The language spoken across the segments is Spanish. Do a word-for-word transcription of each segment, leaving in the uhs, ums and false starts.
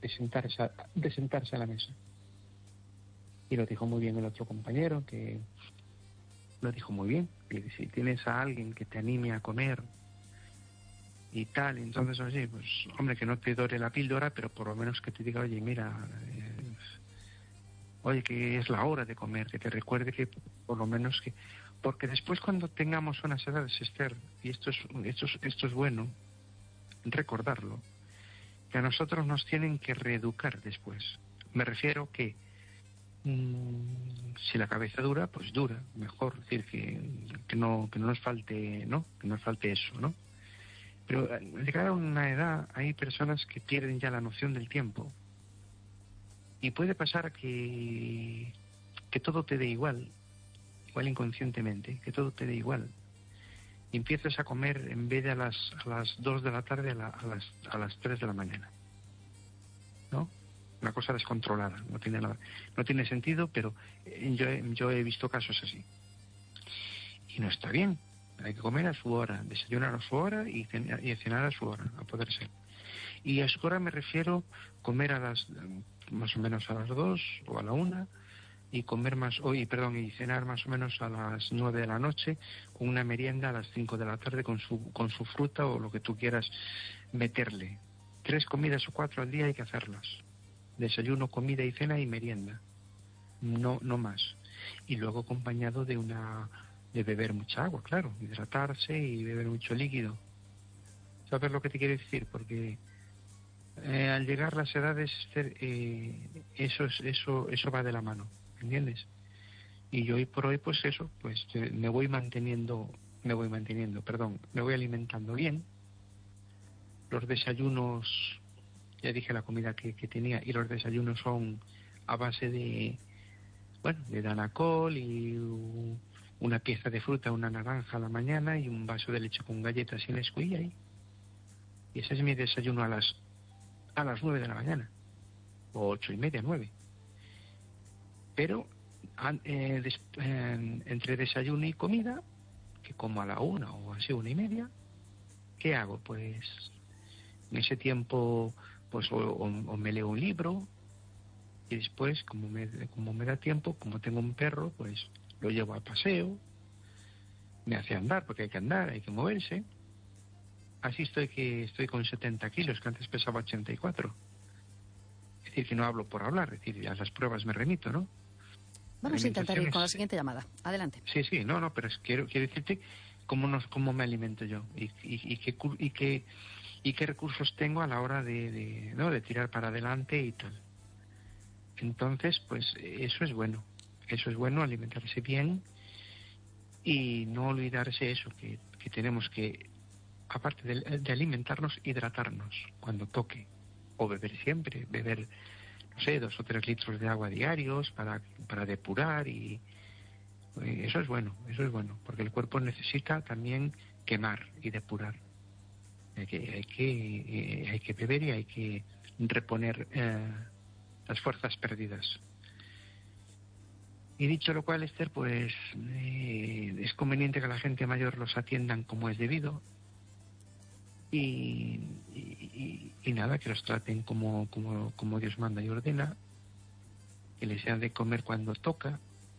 de sentarse a, de sentarse a la mesa. Y lo dijo muy bien el otro compañero, que lo dijo muy bien, que si tienes a alguien que te anime a comer y tal, entonces, oye, pues, hombre, que no te dore la píldora, pero por lo menos que te diga, oye, mira, eh, oye, que es la hora de comer, que te recuerde que por lo menos que... Porque después cuando tengamos unas edades, Esther, y esto es, esto es, esto es bueno, recordarlo, que a nosotros nos tienen que reeducar después. Me refiero que mmm, si la cabeza dura, pues dura, mejor, es decir, que, que no que no nos falte, ¿no? Que no nos falte eso, ¿no? Pero al llegar a una edad hay personas que pierden ya la noción del tiempo. Y puede pasar que, que todo te dé igual, igual inconscientemente, que todo te dé igual. Y empiezas a comer en vez de a las a las dos de la tarde a, la, a las a las tres de la mañana, ¿no? Una cosa descontrolada, no tiene nada, no tiene sentido, pero yo yo he visto casos así. Y no está bien. Hay que comer a su hora, desayunar a su hora y cenar, y cenar a su hora, a poder ser. Y a su hora me refiero comer a las más o menos a las dos o a la una, y comer más, hoy, perdón, y cenar más o menos a las nueve de la noche, con una merienda a las cinco de la tarde con su, con su fruta o lo que tú quieras meterle. Tres comidas o cuatro al día hay que hacerlas. Desayuno, comida y cena y merienda. No, no más. Y luego acompañado de una, de beber mucha agua, claro, hidratarse y beber mucho líquido. ¿Sabes lo que te quiero decir? Porque eh, al llegar las edades, eh, eso, es, eso, eso va de la mano. ¿Entiendes? Y yo hoy por hoy, pues eso, pues eh, me voy manteniendo, me voy manteniendo, perdón, me voy alimentando bien. Los desayunos, ya dije la comida que, que tenía, y los desayunos son a base de, bueno, de danacol y uh, una pieza de fruta, una naranja a la mañana y un vaso de leche con galletas y Nesquik ahí. Y ese es mi desayuno a las, a las nueve de la mañana, o ocho y media, nueve. Pero eh, des, eh, entre desayuno y comida, que como a la una o así, una y media, ¿qué hago? Pues en ese tiempo pues o, o, o me leo un libro, y después, como me, como me da tiempo, como tengo un perro, pues lo llevo a paseo, me hace andar, porque hay que andar, hay que moverse. Así estoy que estoy con setenta kilos, que antes pesaba ochenta y cuatro. Es decir, que no hablo por hablar, es decir, a las pruebas me remito, ¿no? Vamos a intentar ir con la siguiente llamada. Adelante. Sí, sí, no, no, pero es, quiero, quiero decirte cómo, nos, cómo me alimento yo y, y, y, qué, y, qué, y qué recursos tengo a la hora de, de, ¿no? de tirar para adelante y tal. Entonces, pues eso es bueno. Eso es bueno, alimentarse bien y no olvidarse eso, que, que tenemos que, aparte de, de alimentarnos, hidratarnos cuando toque. O beber siempre, beber... no sé, dos o tres litros de agua diarios para, para depurar y eh, eso es bueno, eso es bueno, porque el cuerpo necesita también quemar y depurar. Hay que, hay que, eh, hay que beber y hay que reponer eh, las fuerzas perdidas. Y dicho lo cual, Esther, pues eh, es conveniente que la gente mayor los atiendan como es debido. Y, y, y nada, que los traten como, como, como Dios manda y ordena, que les sean de comer cuando toca,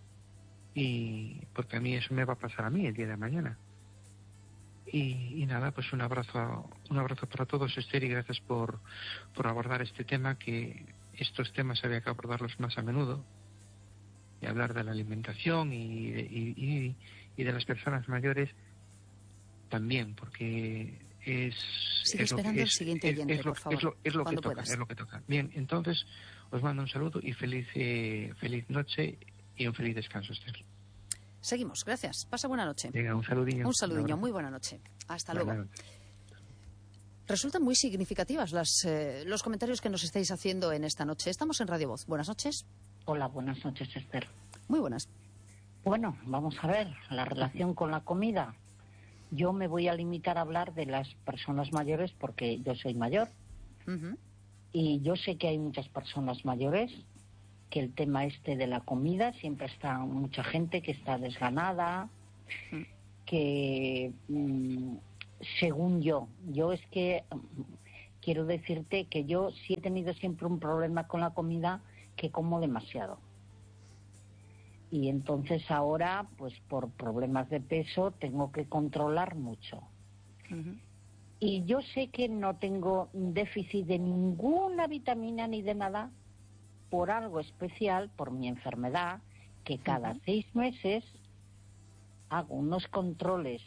y porque a mí eso me va a pasar a mí el día de mañana. Y, y nada, pues un abrazo, un abrazo para todos, Esther, y gracias por, por abordar este tema, que estos temas había que abordarlos más a menudo, y hablar de la alimentación y de, y, y, y de las personas mayores también, porque es... Sigue es esperando lo, el es, siguiente oyente, es, es lo, por favor. Es lo, es lo que toca, puedas. es lo que toca. Bien, entonces os mando un saludo y feliz, eh, feliz noche y un feliz descanso, Esther. Seguimos, gracias. Pasa buena noche. Venga, un saludillo. Un saludillo, muy buena noche. Hasta Buena luego. noche. Resultan muy significativas las, eh, los comentarios que nos estáis haciendo en esta noche. Estamos en Radio Voz. Buenas noches. Hola, buenas noches, Esther. Muy buenas. Bueno, vamos a ver, la relación con la comida. Yo me voy a limitar a hablar de las personas mayores porque yo soy mayor. Uh-huh. Y yo sé que hay muchas personas mayores que el tema este de la comida siempre está mucha gente que está desganada, uh-huh. que mmm, según yo, yo es que quiero decirte que yo sí he tenido siempre un problema con la comida, que como demasiado. Y entonces ahora, pues por problemas de peso, tengo que controlar mucho. Uh-huh. Y yo sé que no tengo déficit de ninguna vitamina ni de nada, por algo especial, por mi enfermedad, que cada uh-huh. seis meses hago unos controles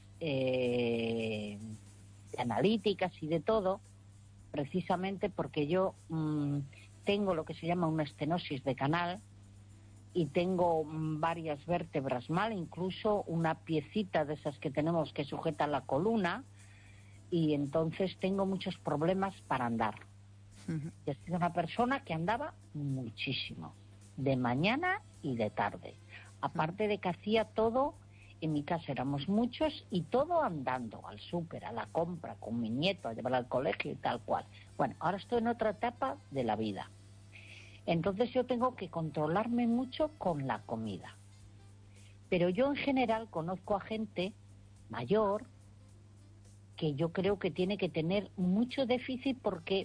eh, de analíticas y de todo, precisamente porque yo mmm, tengo lo que se llama una estenosis de canal y tengo mmm, varias vértebras mal, incluso una piecita de esas que tenemos que sujeta la columna, y entonces tengo muchos problemas para andar. Uh-huh. Yo soy una persona que andaba muchísimo, de mañana y de tarde. Aparte uh-huh. de que hacía todo, en mi casa éramos muchos y todo andando, al súper, a la compra, con mi nieto, a llevar al colegio y tal cual. Bueno, ahora estoy en otra etapa de la vida. Entonces yo tengo que controlarme mucho con la comida. Pero yo en general conozco a gente mayor que yo creo que tiene que tener mucho déficit porque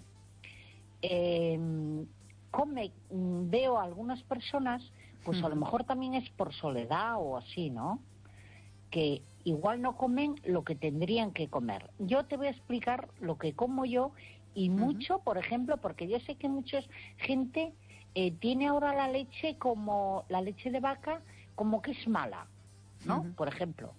eh, come, veo a algunas personas, pues a lo mejor también es por soledad o así, ¿no? Que igual no comen lo que tendrían que comer. Yo te voy a explicar lo que como yo y mucho, uh-huh. por ejemplo, porque yo sé que mucha gente eh, tiene ahora la leche como, la leche de vaca como que es mala, ¿no? Uh-huh. Por ejemplo.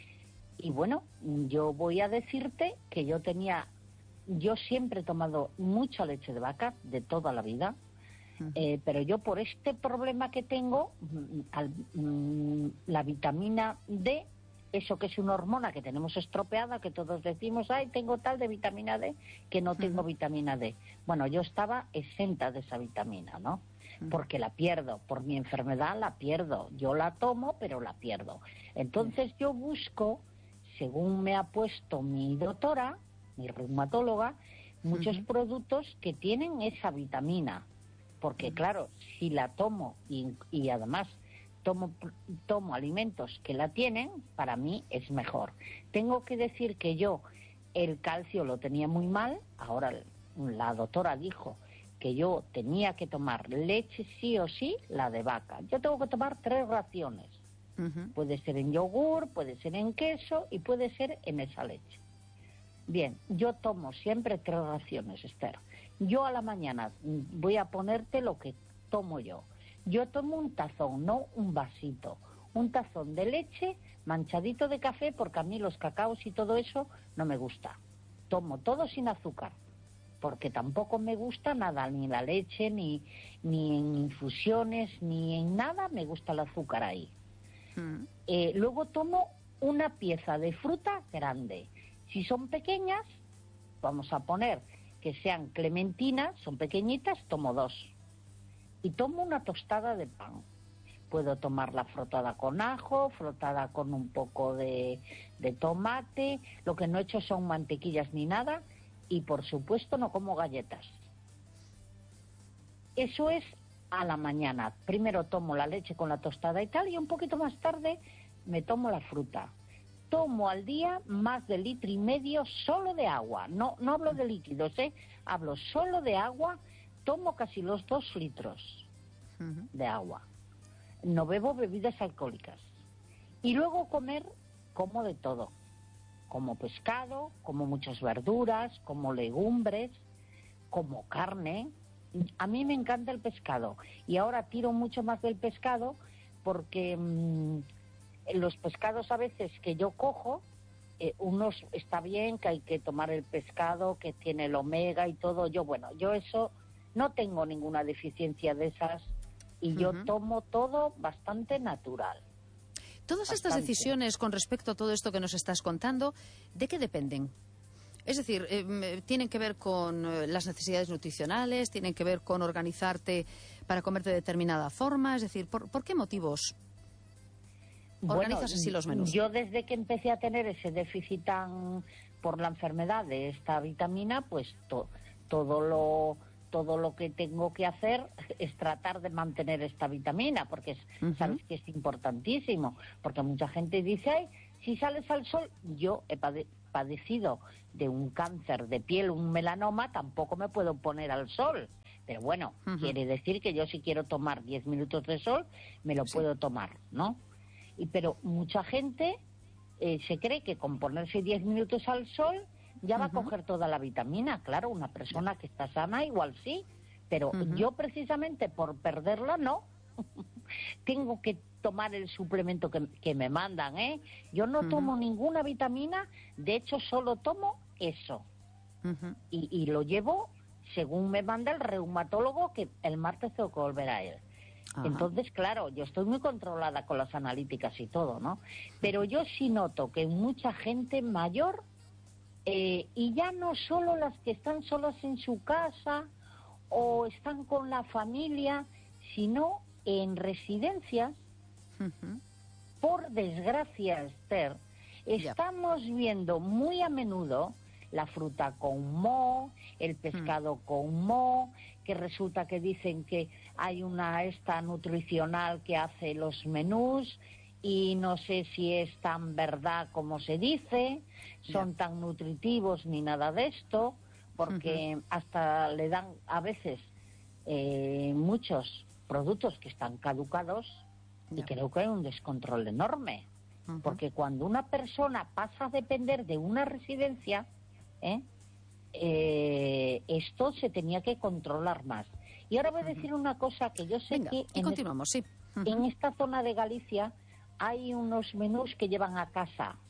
Y bueno, yo voy a decirte que yo tenía, yo siempre he tomado mucha leche de vaca, de toda la vida, uh-huh. eh, pero yo por este problema que tengo, al, mm, la vitamina D, eso que es una hormona que tenemos estropeada, que todos decimos, ay, tengo tal de vitamina D, que no tengo uh-huh. vitamina D. Bueno, yo estaba exenta de esa vitamina, ¿no? Uh-huh. Porque la pierdo, por mi enfermedad la pierdo. Yo la tomo, pero la pierdo. Entonces uh-huh. yo busco, según me ha puesto mi doctora, mi reumatóloga, muchos uh-huh. productos que tienen esa vitamina. Porque, uh-huh. claro, si la tomo y, y además tomo, tomo alimentos que la tienen, para mí es mejor. Tengo que decir que yo el calcio lo tenía muy mal. Ahora la doctora dijo que yo tenía que tomar leche sí o sí, la de vaca. Yo tengo que tomar tres raciones. Uh-huh. Puede ser en yogur, puede ser en queso y puede ser en esa leche. Bien, yo tomo siempre tres raciones, Esther. Yo a la mañana voy a ponerte lo que tomo yo. Yo tomo un tazón, no un vasito. Un tazón de leche manchadito de café, porque a mí los cacaos y todo eso no me gusta. Tomo todo sin azúcar, porque tampoco me gusta nada, ni la leche, ni, ni en infusiones, ni en nada me gusta el azúcar ahí. Eh, luego tomo una pieza de fruta grande. Si son pequeñas, vamos a poner que sean clementinas, son pequeñitas, tomo dos. Y tomo una tostada de pan. Puedo tomarla frotada con ajo, frotada con un poco de, de tomate. Lo que no he hecho son mantequillas ni nada. Y por supuesto no como galletas. Eso es a la mañana. Primero tomo la leche con la tostada y tal, y un poquito más tarde me tomo la fruta. Tomo al día más de litro y medio solo de agua. No, no hablo de líquidos, ¿eh? Hablo solo de agua. Tomo casi los dos litros uh-huh. de agua. No bebo bebidas alcohólicas. Y luego comer, como de todo. Como pescado, como muchas verduras, como legumbres, como carne. A mí me encanta el pescado y ahora tiro mucho más del pescado porque mmm, los pescados a veces que yo cojo, eh, unos está bien, que hay que tomar el pescado que tiene el omega y todo. Yo, bueno, yo eso no tengo ninguna deficiencia de esas y uh-huh. yo tomo todo bastante natural. Todas bastante. Estas decisiones con respecto a todo esto que nos estás contando, ¿de qué dependen? Es decir, eh, tienen que ver con eh, las necesidades nutricionales, tienen que ver con organizarte para comer de determinada forma, es decir, ¿por, ¿por qué motivos organizas bueno, así los menús? Yo desde que empecé a tener ese déficit tan por la enfermedad de esta vitamina, pues to, todo lo todo lo que tengo que hacer es tratar de mantener esta vitamina, porque es, uh-huh. sabes que es importantísimo, porque mucha gente dice, ay, si sales al sol, yo he padecido padecido de un cáncer de piel, un melanoma, tampoco me puedo poner al sol. Pero bueno, uh-huh. quiere decir que yo si quiero tomar diez minutos de sol, me lo sí. puedo tomar, ¿no? Y, pero mucha gente eh, se cree que con ponerse diez minutos al sol ya uh-huh. va a coger toda la vitamina. Claro, una persona que está sana igual sí, pero uh-huh. yo precisamente por perderla no. Tengo que tomar el suplemento que, que me mandan, ¿eh? Yo no uh-huh. tomo ninguna vitamina, de hecho solo tomo eso. Uh-huh. Y, y lo llevo según me manda el reumatólogo, que el martes tengo que volver a él. Ajá. Entonces, claro, yo estoy muy controlada con las analíticas y todo, ¿no? Pero yo sí noto que mucha gente mayor, eh, y ya no solo las que están solas en su casa o están con la familia, sino en residencias, uh-huh. por desgracia, Esther, estamos yeah. viendo muy a menudo la fruta con moho, el pescado mm. con moho, que resulta que dicen que hay una esta nutricional que hace los menús y no sé si es tan verdad como se dice, son yeah. tan nutritivos ni nada de esto, porque uh-huh. hasta le dan a veces eh, muchos productos que están caducados yeah. y creo que hay un descontrol enorme, uh-huh. porque cuando una persona pasa a depender de una residencia, ¿Eh? Eh, esto se tenía que controlar más. Y ahora voy a decir uh-huh. una cosa que yo sé. Venga, que y en continuamos, es, sí. Uh-huh. En esta zona de Galicia hay unos menús que llevan a casa,